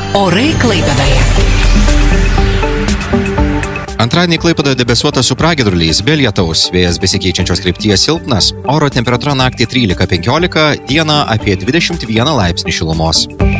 Orai Klaipėdoje. Antradienį Klaipėdoje debesuota su pragiedruliais, be lietaus, vėjas besikeičiančios krypties silpnas, oro temperatūra naktį 13-15, dieną apie 21 laipsnį šilumos.